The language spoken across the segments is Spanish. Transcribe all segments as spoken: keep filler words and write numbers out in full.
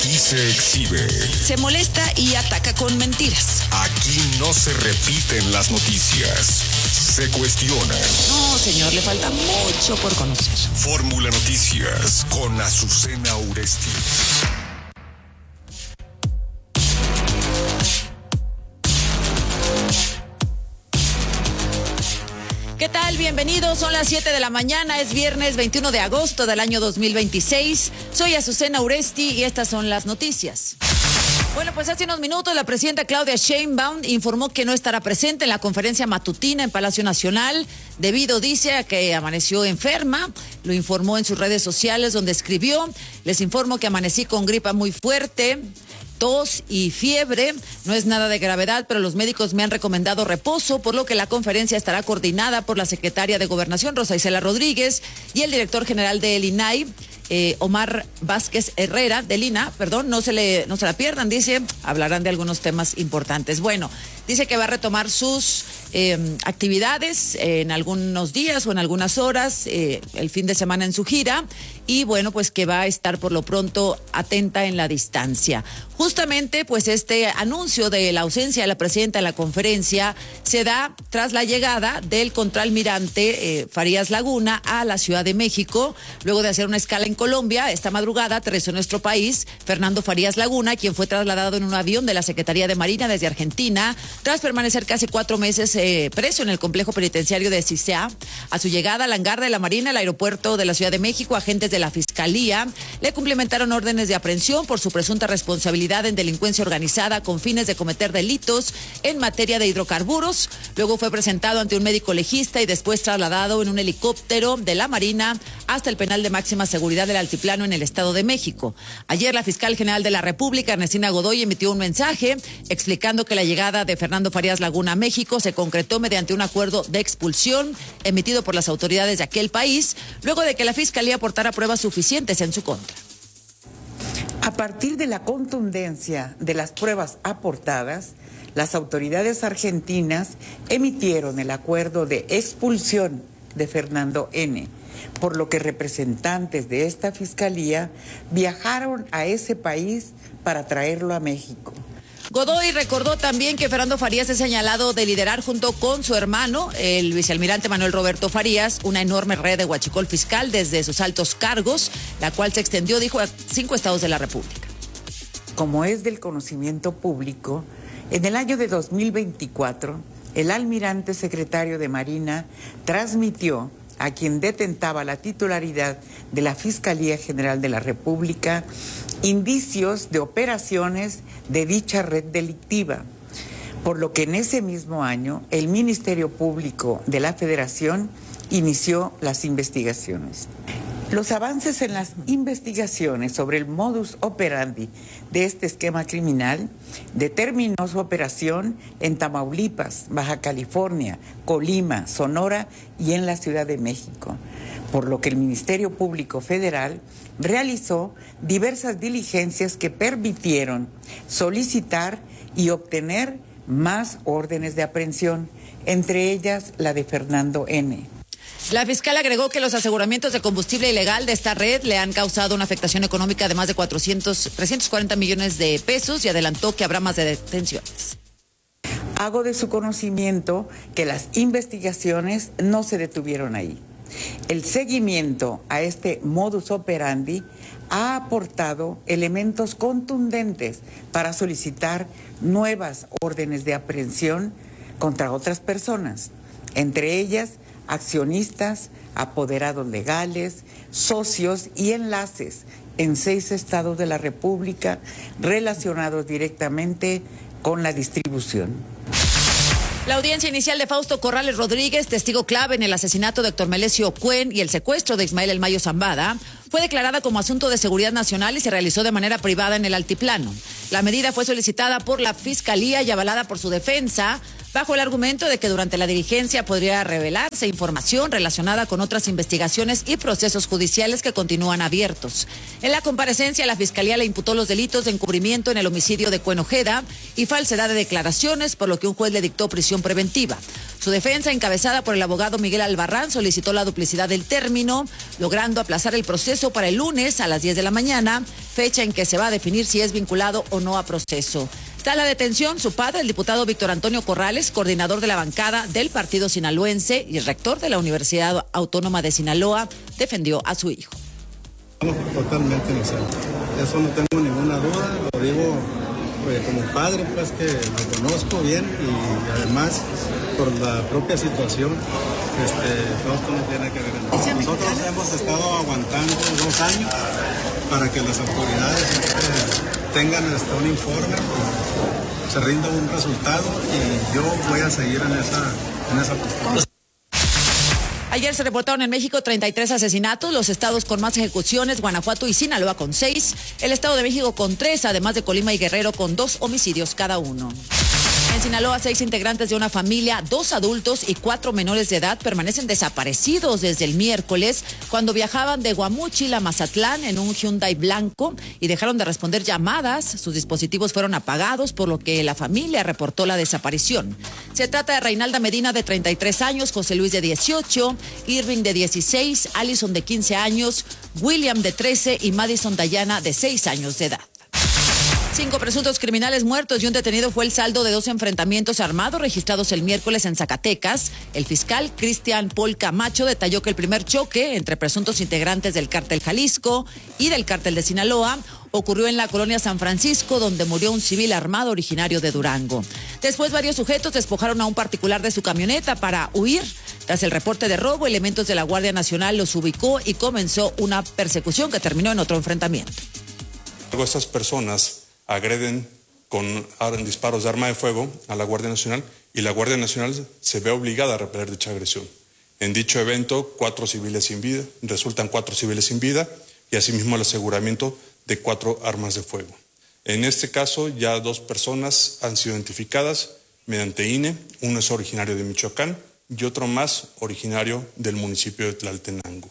Aquí se exhibe. Se molesta y ataca con mentiras. Aquí no se repiten las noticias. Se cuestionan. No, señor, le falta mucho por conocer. Fórmula Noticias con Azucena Uresti. ¿Qué tal? Bienvenidos, son las siete de la mañana, es viernes veintiuno de agosto del año dos mil veintiséis. Soy Azucena Uresti y estas son las noticias. Bueno, pues hace unos minutos la presidenta Claudia Sheinbaum informó que no estará presente en la conferencia matutina en Palacio Nacional debido, dice, a que amaneció enferma. Lo informó en sus redes sociales donde escribió: les informo que amanecí con gripa muy fuerte, tos y fiebre. No es nada de gravedad, pero los médicos me han recomendado reposo, por lo que la conferencia estará coordinada por la secretaria de Gobernación, Rosa Isela Rodríguez, y el director general del I N A I, eh, Omar Vázquez Herrera, del I N A H, perdón, no se, le, no se la pierdan, dice, hablarán de algunos temas importantes. Bueno, dice que va a retomar sus eh, actividades en algunos días o en algunas horas, eh, el fin de semana en su gira, y bueno, pues que va a estar por lo pronto atenta en la distancia. Justamente, pues este anuncio de la ausencia de la presidenta en la conferencia se da tras la llegada del contraalmirante eh, Farías Laguna a la Ciudad de México, luego de hacer una escala en Colombia. Esta madrugada aterrizó en nuestro país Fernando Farías Laguna, quien fue trasladado en un avión de la Secretaría de Marina desde Argentina, tras permanecer casi cuatro meses eh, preso en el complejo penitenciario de Sisea. A su llegada al hangar de la Marina, el aeropuerto de la Ciudad de México, agentes de la Fiscalía le cumplimentaron órdenes de aprehensión por su presunta responsabilidad en delincuencia organizada con fines de cometer delitos en materia de hidrocarburos. Luego fue presentado ante un médico legista y después trasladado en un helicóptero de la Marina hasta el penal de máxima seguridad del Altiplano en el Estado de México. Ayer la fiscal general de la República, Ernestina Godoy, emitió un mensaje explicando que la llegada de Fernando Farías Laguna a México se concretó mediante un acuerdo de expulsión emitido por las autoridades de aquel país, luego de que la Fiscalía aportara pruebas suficientes en su contra. A partir de la contundencia de las pruebas aportadas, las autoridades argentinas emitieron el acuerdo de expulsión de Fernando N., por lo que representantes de esta fiscalía viajaron a ese país para traerlo a México. Godoy recordó también que Fernando Farías es señalado de liderar junto con su hermano, el vicealmirante Manuel Roberto Farías, una enorme red de huachicol fiscal desde sus altos cargos, la cual se extendió, dijo, a cinco estados de la República. Como es del conocimiento público, en el año de dos mil veinticuatro, el almirante secretario de Marina transmitió a quien detentaba la titularidad de la Fiscalía General de la República indicios de operaciones de dicha red delictiva, por lo que en ese mismo año el Ministerio Público de la Federación inició las investigaciones. Los avances en las investigaciones sobre el modus operandi de este esquema criminal determinó su operación en Tamaulipas, Baja California, Colima, Sonora y en la Ciudad de México, por lo que el Ministerio Público Federal realizó diversas diligencias que permitieron solicitar y obtener más órdenes de aprehensión, entre ellas la de Fernando N. La fiscal agregó que los aseguramientos de combustible ilegal de esta red le han causado una afectación económica de más de cuatrocientos, trescientos cuarenta millones de pesos y adelantó que habrá más de detenciones. Hago de su conocimiento que las investigaciones no se detuvieron ahí. El seguimiento a este modus operandi ha aportado elementos contundentes para solicitar nuevas órdenes de aprehensión contra otras personas, entre ellas accionistas, apoderados legales, socios y enlaces en seis estados de la República relacionados directamente con la distribución. La audiencia inicial de Fausto Corrales Rodríguez, testigo clave en el asesinato de Héctor Melesio Cuen y el secuestro de Ismael El Mayo Zambada, fue declarada como asunto de seguridad nacional y se realizó de manera privada en el Altiplano. La medida fue solicitada por la Fiscalía y avalada por su defensa bajo el argumento de que durante la diligencia podría revelarse información relacionada con otras investigaciones y procesos judiciales que continúan abiertos. En la comparecencia, la Fiscalía le imputó los delitos de encubrimiento en el homicidio de Cuen Ojeda y falsedad de declaraciones, por lo que un juez le dictó prisión preventiva. Su defensa, encabezada por el abogado Miguel Albarrán, solicitó la duplicidad del término, logrando aplazar el proceso para el lunes a las diez de la mañana, fecha en que se va a definir si es vinculado o no a proceso. Tras la detención, su padre, el diputado Víctor Antonio Corrales, coordinador de la bancada del partido sinaloense y rector de la Universidad Autónoma de Sinaloa, defendió a su hijo. Totalmente inocente. Eso no tengo ninguna duda, lo digo pues, como padre, pues que lo conozco bien y además por la propia situación, este, todo esto no tiene que ver con nosotros. Nosotros hemos estado aguantando dos años para que las autoridades este, tengan hasta un informe, se rinda un resultado y yo voy a seguir en esa, en esa postura. Ayer se reportaron en México treinta y tres asesinatos, los estados con más ejecuciones, Guanajuato y Sinaloa con seis, el Estado de México con tres, además de Colima y Guerrero con dos homicidios cada uno. En Sinaloa, seis integrantes de una familia, dos adultos y cuatro menores de edad, permanecen desaparecidos desde el miércoles cuando viajaban de Guamúchil a Mazatlán en un Hyundai blanco y dejaron de responder llamadas. Sus dispositivos fueron apagados, por lo que la familia reportó la desaparición. Se trata de Reinalda Medina, de treinta y tres años, José Luis, de dieciocho, Irving, de dieciséis, Allison, de quince años, William, de trece y Madison Dayana, de seis años de edad. Cinco presuntos criminales muertos y un detenido fue el saldo de dos enfrentamientos armados registrados el miércoles en Zacatecas. El fiscal Cristian Paul Camacho detalló que el primer choque entre presuntos integrantes del cártel Jalisco y del cártel de Sinaloa ocurrió en la colonia San Francisco, donde murió un civil armado originario de Durango. Después, varios sujetos despojaron a un particular de su camioneta para huir. Tras el reporte de robo, elementos de la Guardia Nacional los ubicó y comenzó una persecución que terminó en otro enfrentamiento. Estas personas agreden con disparos de arma de fuego a la Guardia Nacional y la Guardia Nacional se ve obligada a repeler dicha agresión. En dicho evento, cuatro civiles sin vida, resultan cuatro civiles sin vida y asimismo el aseguramiento de cuatro armas de fuego. En este caso, ya dos personas han sido identificadas mediante I N E, uno es originario de Michoacán y otro más originario del municipio de Tlaltenango.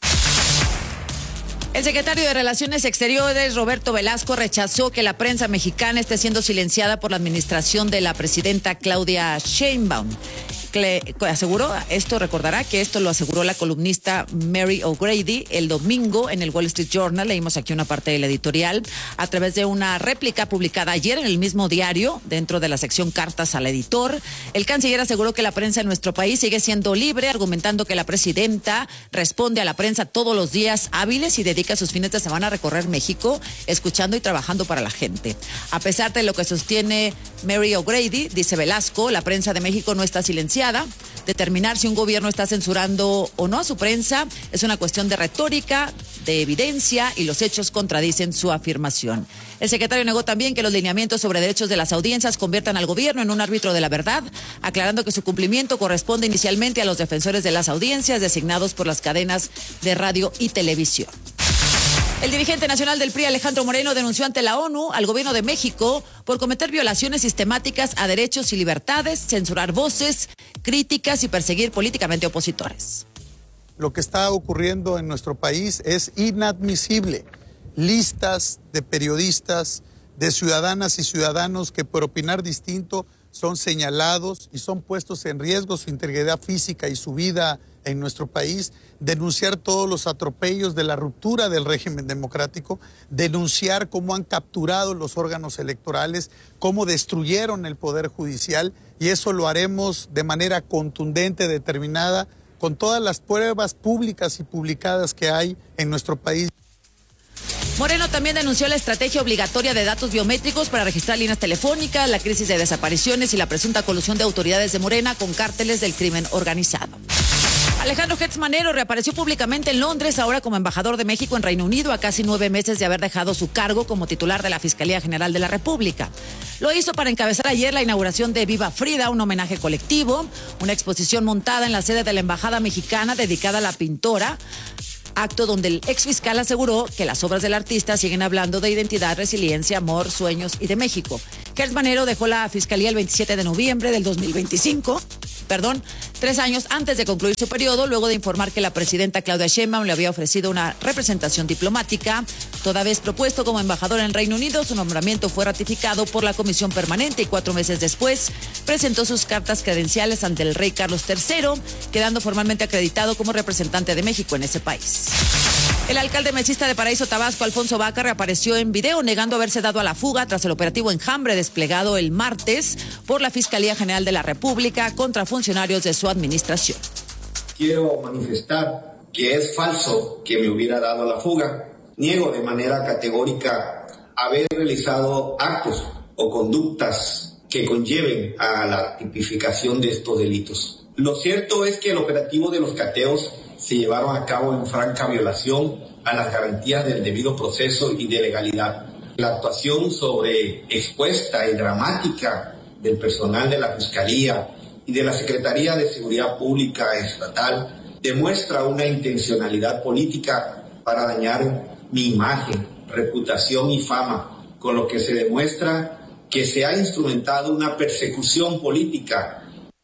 El secretario de Relaciones Exteriores, Roberto Velasco, rechazó que la prensa mexicana esté siendo silenciada por la administración de la presidenta Claudia Sheinbaum. Aseguró, esto recordará que esto lo aseguró la columnista Mary O'Grady el domingo en el Wall Street Journal. Leímos aquí una parte del editorial a través de una réplica publicada ayer en el mismo diario dentro de la sección Cartas al Editor. El canciller aseguró que la prensa en nuestro país sigue siendo libre, argumentando que la presidenta responde a la prensa todos los días hábiles y dedica sus fines de semana a recorrer México, escuchando y trabajando para la gente. A pesar de lo que sostiene Mary O'Grady, dice Velasco, la prensa de México no está silenciada. Determinar si un gobierno está censurando o no a su prensa es una cuestión de retórica, de evidencia, y los hechos contradicen su afirmación. El secretario negó también que los lineamientos sobre derechos de las audiencias conviertan al gobierno en un árbitro de la verdad, aclarando que su cumplimiento corresponde inicialmente a los defensores de las audiencias designados por las cadenas de radio y televisión. El dirigente nacional del P R I, Alejandro Moreno, denunció ante la ONU al gobierno de México por cometer violaciones sistemáticas a derechos y libertades, censurar voces, críticas y perseguir políticamente opositores. Lo que está ocurriendo en nuestro país es inadmisible. Listas de periodistas, de ciudadanas y ciudadanos que por opinar distinto son señalados y son puestos en riesgo su integridad física y su vida en nuestro país, denunciar todos los atropellos de la ruptura del régimen democrático, denunciar cómo han capturado los órganos electorales, cómo destruyeron el Poder Judicial, y eso lo haremos de manera contundente, determinada, con todas las pruebas públicas y publicadas que hay en nuestro país. Moreno también denunció la estrategia obligatoria de datos biométricos para registrar líneas telefónicas, la crisis de desapariciones y la presunta colusión de autoridades de Morena con cárteles del crimen organizado. Alejandro Gertz Manero reapareció públicamente en Londres, ahora como embajador de México en Reino Unido, a casi nueve meses de haber dejado su cargo como titular de la Fiscalía General de la República. Lo hizo para encabezar ayer la inauguración de Viva Frida, un homenaje colectivo, una exposición montada en la sede de la Embajada Mexicana dedicada a la pintora, acto donde el exfiscal aseguró que las obras del artista siguen hablando de identidad, resiliencia, amor, sueños y de México. Gertz Manero dejó la fiscalía el veintisiete de noviembre del dos mil veinticinco, perdón, tres años antes de concluir su periodo, luego de informar que la presidenta Claudia Sheinbaum le había ofrecido una representación diplomática. Toda vez propuesto como embajador en Reino Unido, su nombramiento fue ratificado por la Comisión Permanente y cuatro meses después presentó sus cartas credenciales ante el rey Carlos tercero, quedando formalmente acreditado como representante de México en ese país. El alcalde mesista de Paraíso, Tabasco, Alfonso Vaca, reapareció en video negando haberse dado a la fuga tras el operativo Enjambre desplegado el martes por la Fiscalía General de la República contra funcionarios de su administración. Quiero manifestar que es falso que me hubiera dado a la fuga. Niego de manera categórica haber realizado actos o conductas que conlleven a la tipificación de estos delitos. Lo cierto es que el operativo de los cateos se llevaron a cabo en franca violación a las garantías del debido proceso y de legalidad. La actuación sobre expuesta y dramática del personal de la Fiscalía y de la Secretaría de Seguridad Pública Estatal demuestra una intencionalidad política para dañar mi imagen, reputación y fama, con lo que se demuestra que se ha instrumentado una persecución política.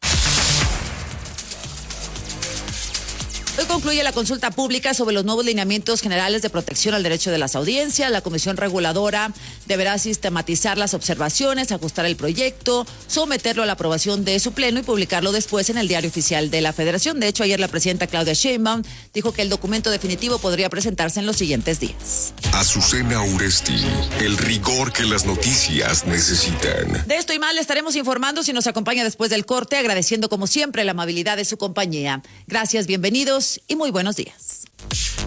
Hoy concluye la consulta pública sobre los nuevos lineamientos generales de protección al derecho de las audiencias. La Comisión Reguladora deberá sistematizar las observaciones, ajustar el proyecto, someterlo a la aprobación de su pleno y publicarlo después en el Diario Oficial de la Federación. De hecho, ayer la presidenta Claudia Sheinbaum dijo que el documento definitivo podría presentarse en los siguientes días. Azucena Uresti, el rigor que las noticias necesitan. De esto y más le estaremos informando si nos acompaña después del corte, agradeciendo como siempre la amabilidad de su compañía. Gracias, bienvenidos y muy buenos días.